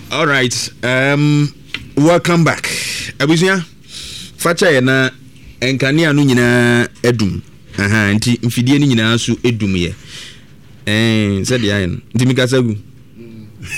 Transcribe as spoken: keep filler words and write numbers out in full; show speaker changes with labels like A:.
A: All right. Um, welcome back. Abusia, facha ye na enkane anu nyina edum. Aha, nti mfidie ni nyina so edum ye. Eh, said ya yen. Nti mikasa gu.